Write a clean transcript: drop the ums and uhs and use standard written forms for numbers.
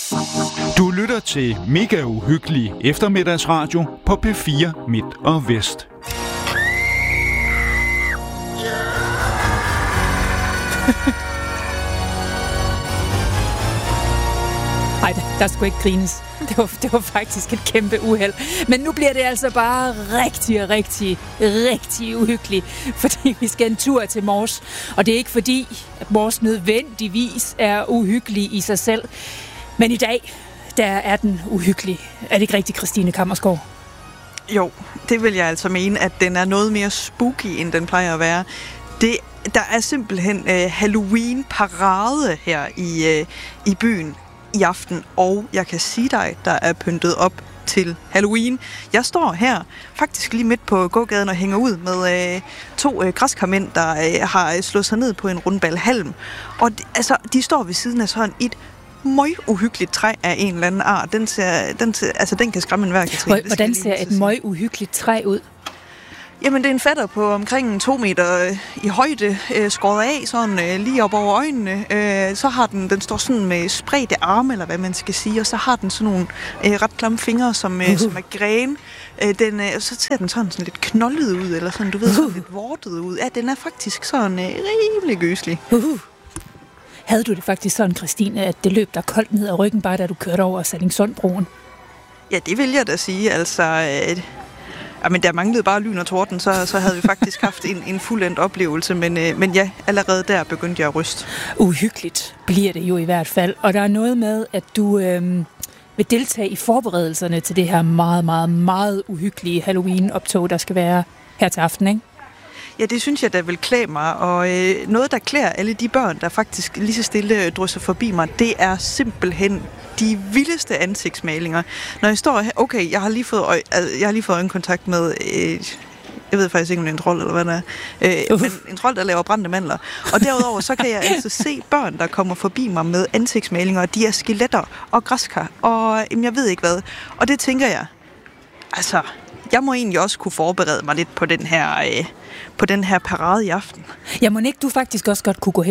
Du lytter til Mega Uhyggelig eftermiddagsradio på P4 Midt og Vest. Nej, der skulle ikke grines. Det var faktisk et kæmpe uheld. Men nu bliver det altså bare rigtig uhyggeligt, fordi vi skal en tur til Mors. Og det er ikke fordi, at Mors nødvendigvis er uhyggelig i sig selv. Men i dag, der er den uhyggelig. Er det ikke rigtigt, Christine Kammersgaard? Jo, det vil jeg altså mene, at den er noget mere spooky, end den plejer at være. Der er simpelthen Halloween-parade her i byen i aften, og jeg kan sige dig, der er pyntet op til Halloween. Jeg står her faktisk lige midt på gågaden og hænger ud med to græskarmænd, der har slået sig ned på en rundbal halm. Og de står ved siden af sådan et møguhyggeligt træ af en eller anden art. Den kan skræmme enhver, Katrine. Hvordan ser et møguhyggeligt træ ud? Jamen, det er en fætter på omkring 2 meter i højde, skåret af, sådan lige op over øjnene. Så har den står sådan med spredte arme, eller hvad man skal sige, og så har den sådan nogle ret klamme fingre, som er gren. Så ser den sådan lidt knoldet ud, eller sådan, du ved, sådan lidt vortet ud. Ja, den er faktisk sådan rimelig gøselig. Havde du det faktisk sådan, Christine, at det løb der koldt ned ad ryggen, bare da du kørte over Sallingsundbroen? Ja, det vil jeg da sige, altså. Men der manglede bare lyn og torden, så havde vi faktisk haft en fuldendt oplevelse, men ja, allerede der begyndte jeg at ryste. Uhyggeligt bliver det jo i hvert fald, og der er noget med, at du vil deltage i forberedelserne til det her meget uhyggelige Halloween-optog, der skal være her til aften, ikke? Ja, det synes jeg, der vil klæde mig, og noget, der klæder alle de børn, der faktisk lige så stille drysser forbi mig, det er simpelthen de vildeste ansigtsmalinger. Når jeg står her, okay, jeg har lige fået øjenkontakt med, jeg ved faktisk ikke, om det er en trold, eller hvad det er, men en trold, der laver brændte mandler. Og derudover, så kan jeg altså se børn, der kommer forbi mig med ansigtsmalinger, og de er skeletter og græskar, og jeg ved ikke hvad. Og det tænker jeg, altså, jeg må egentlig også kunne forberede mig lidt på den her parade i aften. Ja, må ikke du faktisk også godt kunne gå hen